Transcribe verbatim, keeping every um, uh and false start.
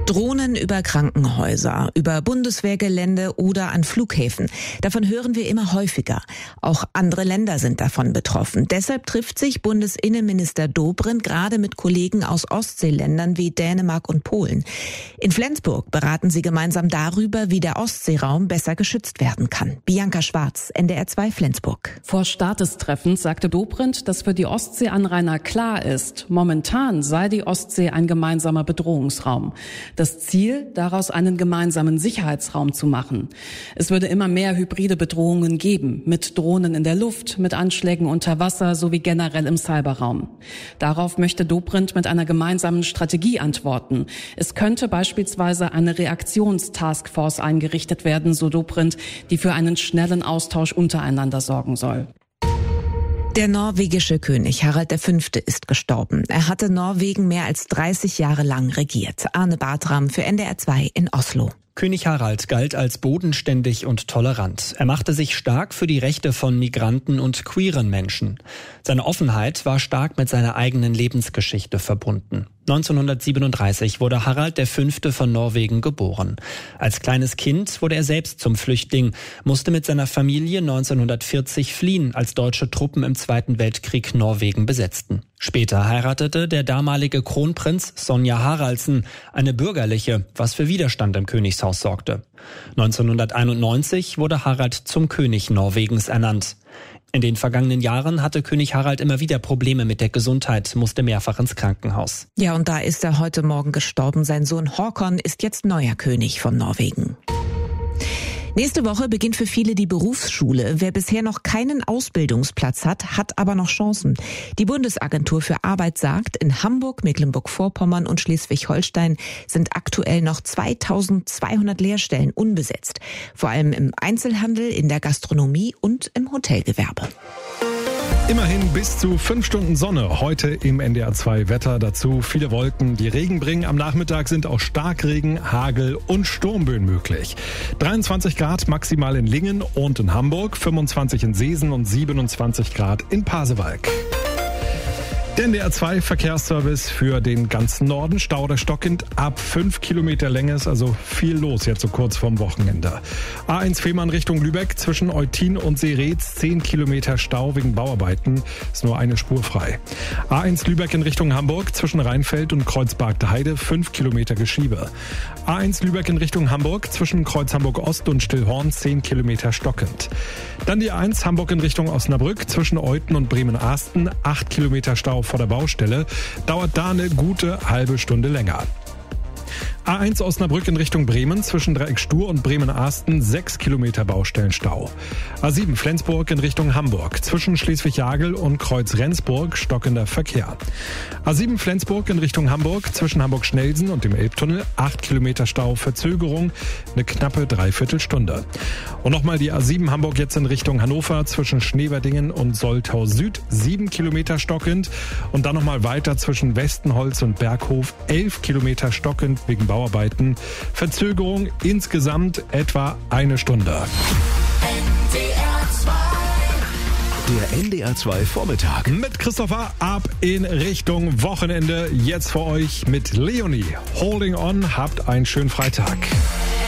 Drohnen über Krankenhäuser, über Bundeswehrgelände oder an Flughäfen. Davon hören wir immer häufiger. Auch andere Länder sind davon betroffen. Deshalb trifft sich Bundesinnenminister Dobrindt gerade mit Kollegen aus Ostseeländern wie Dänemark und Polen. In Flensburg beraten sie gemeinsam darüber, wie der Ostseeraum besser geschützt werden kann. Bianca Schwarz, N D R zwei Flensburg. Vor Start des Treffens sagte Dobrindt, dass für die Ostseeanrainer klar ist, momentan sei die Ostsee ein gemeinsamer Bedrohungsraum. Das Ziel, daraus einen gemeinsamen Sicherheitsraum zu machen. Es würde immer mehr hybride Bedrohungen geben, mit Drohnen in der Luft, mit Anschlägen unter Wasser sowie generell im Cyberraum. Darauf möchte Dobrindt mit einer gemeinsamen Strategie antworten. Es könnte beispielsweise eine Reaktionstaskforce eingerichtet werden, so Dobrindt, die für einen schnellen Austausch untereinander sorgen soll. Der norwegische König Harald der Fünfte ist gestorben. Er hatte Norwegen mehr als dreißig Jahre lang regiert. Arne Bartram für N D R zwei in Oslo. König Harald galt als bodenständig und tolerant. Er machte sich stark für die Rechte von Migranten und queeren Menschen. Seine Offenheit war stark mit seiner eigenen Lebensgeschichte verbunden. neunzehnhundertsiebenunddreißig wurde Harald der Fünfte von Norwegen geboren. Als kleines Kind wurde er selbst zum Flüchtling, musste mit seiner Familie neunzehnhundertvierzig fliehen, als deutsche Truppen im Zweiten Weltkrieg Norwegen besetzten. Später heiratete der damalige Kronprinz Sonja Haraldsen, eine bürgerliche, was für Widerstand im Königshaus sorgte. neunzehnhunderteinundneunzig wurde Harald zum König Norwegens ernannt. In den vergangenen Jahren hatte König Harald immer wieder Probleme mit der Gesundheit, musste mehrfach ins Krankenhaus. Ja, und da ist er heute Morgen gestorben. Sein Sohn Håkon ist jetzt neuer König von Norwegen. Nächste Woche beginnt für viele die Berufsschule. Wer bisher noch keinen Ausbildungsplatz hat, hat aber noch Chancen. Die Bundesagentur für Arbeit sagt, in Hamburg, Mecklenburg-Vorpommern und Schleswig-Holstein sind aktuell noch zweitausendzweihundert Lehrstellen unbesetzt. Vor allem im Einzelhandel, in der Gastronomie und im Hotelgewerbe. Immerhin bis zu fünf Stunden Sonne heute im N D R zwei Wetter. Dazu viele Wolken, die Regen bringen. Am Nachmittag sind auch Starkregen, Hagel und Sturmböen möglich. dreiundzwanzig Grad maximal in Lingen und in Hamburg, fünfundzwanzig in Seesen und siebenundzwanzig Grad in Pasewalk. Der N D R zwei Verkehrsservice für den ganzen Norden. Stau stockend ab fünf Kilometer Länge, ist also viel los jetzt so kurz vorm Wochenende. A eins Fehmarn Richtung Lübeck zwischen Eutin und Seretz zehn Kilometer Stau wegen Bauarbeiten, ist nur eine Spur frei. A eins Lübeck in Richtung Hamburg zwischen Rheinfeld und Kreuzberg Heide fünf Kilometer Geschiebe. A eins Lübeck in Richtung Hamburg zwischen Kreuz Hamburg Ost und Stillhorn zehn Kilometer stockend. Dann die A eins Hamburg in Richtung Osnabrück zwischen Euten und Bremen-Ahsten acht Kilometer Stau vor der Baustelle, dauert da eine gute halbe Stunde länger. A eins Osnabrück in Richtung Bremen zwischen Dreieck Stur und Bremen-Ahsten sechs Kilometer Baustellenstau. A sieben Flensburg in Richtung Hamburg zwischen Schleswig-Jagel und Kreuz Rendsburg stockender Verkehr. A sieben Flensburg in Richtung Hamburg zwischen Hamburg-Schnelsen und dem Elbtunnel acht Kilometer Stau, Verzögerung eine knappe Dreiviertelstunde. Und nochmal die A sieben Hamburg jetzt in Richtung Hannover zwischen Schneverdingen und Soltau Süd sieben Kilometer stockend und dann nochmal weiter zwischen Westenholz und Berghof elf Kilometer stockend wegen Bauarbeiten. Verzögerung insgesamt etwa eine Stunde. N D R zwei. Der N D R zwei Vormittag. Mit Christopher ab in Richtung Wochenende. Jetzt für euch mit Leonie. Holding on. Habt einen schönen Freitag.